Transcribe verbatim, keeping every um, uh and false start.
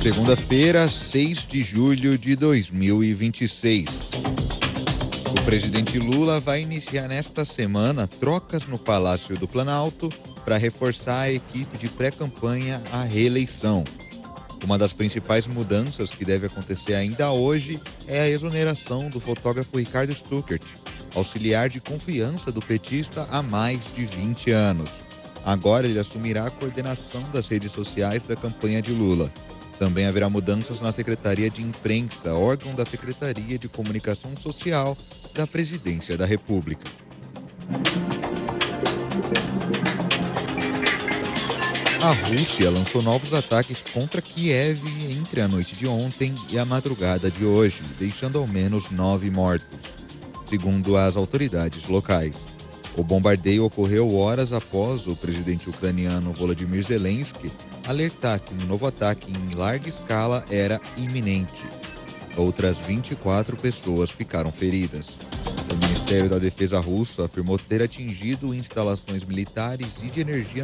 Segunda-feira, seis de julho de dois mil e vinte e seis. O presidente Lula vai iniciar nesta semana trocas no Palácio do Planalto para reforçar a equipe de pré-campanha à reeleição. Uma das principais mudanças que deve acontecer ainda hoje é a exoneração do fotógrafo Ricardo Stuckert, auxiliar de confiança do petista há mais de vinte anos. Agora ele assumirá a coordenação das redes sociais da campanha de Lula. Também haverá mudanças na Secretaria de Imprensa, órgão da Secretaria de Comunicação Social da Presidência da República. A Rússia lançou novos ataques contra Kiev entre a noite de ontem e a madrugada de hoje, deixando ao menos nove mortos, segundo as autoridades locais. O bombardeio ocorreu horas após o presidente ucraniano Volodymyr Zelensky alertar que um novo ataque em larga escala era iminente. Outras vinte e quatro pessoas ficaram feridas. O Ministério da Defesa russo afirmou ter atingido instalações militares e de energia